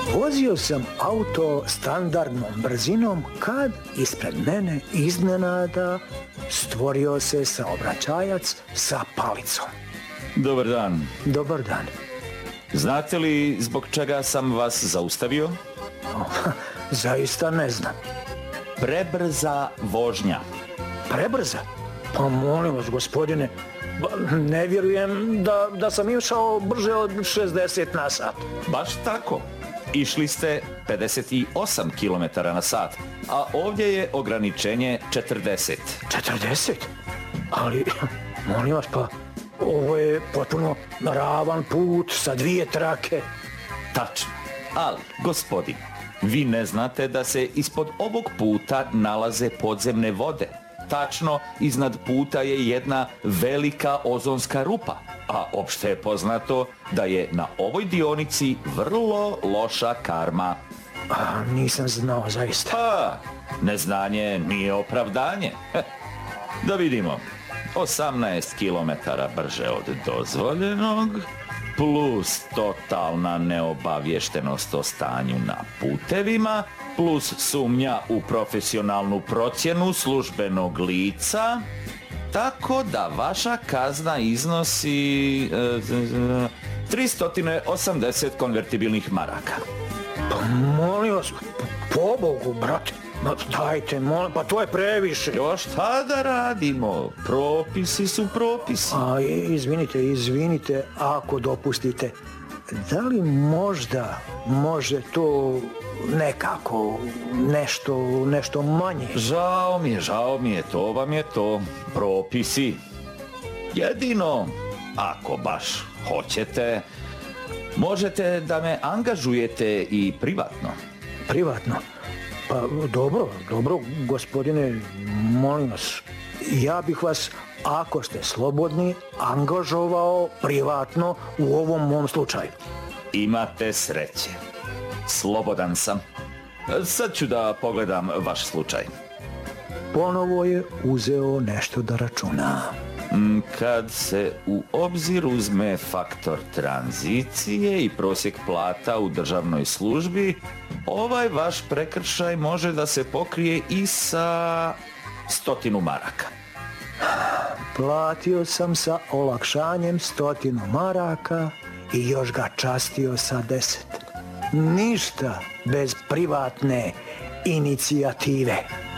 Vozio sam auto standardnom brzinom kad ispred mene iznenada stvorio se saobraćajac sa palicom. Dobar dan. Dobar dan. Znate li zbog čega sam vas zaustavio? Zaista ne znam. Prebrza vožnja. Prebrza? Pa molim vas, gospodine, ne vjerujem da sam išao brže od 60 na sat. Baš tako. Išli ste 58 km na sat, a ovdje je ograničenje 40. 40? Ali, molim vas, pa ovo je potpuno ravan put sa 2 trake. Tačno. Ali, gospodin, vi ne znate da se ispod ovog puta nalaze podzemne vode. Tačno, iznad puta je jedna velika ozonska rupa, a opšte je poznato da je na ovoj dionici vrlo loša karma. Nisam znao zaista. Pa, neznanje nije opravdanje. Da vidimo, 18 km brže od dozvoljenog, plus totalna neobaviještenost o stanju na putevima, plus sumnja u profesionalnu procjenu službenog lica, tako da vaša kazna iznosi 380 konvertibilnih maraka. Pa molim vas, pobogu, brate, dajte, molim, pa to je previše. Još šta da radimo? Propisi su propisi. Izvinite, ako dopustite, da li možda može to nekako, nešto manje? Žao mi je, to vam je to, propisi. Jedino, ako baš hoćete, možete da me angažujete i privatno. Privatno? Pa dobro, gospodine, molim vas, ja bih vas, ako ste slobodni, angažovao privatno u ovom mom slučaju. Imate sreće. Slobodan sam. Sad ću da pogledam vaš slučaj. Ponovo je uzeo nešto da računa. Kad se u obzir uzme faktor tranzicije i prosjek plata u državnoj službi, ovaj vaš prekršaj može da se pokrije i sa 100 maraka. Platio sam sa olakšanjem 100 maraka i još ga častio sa 10. Ništa bez privatne inicijative.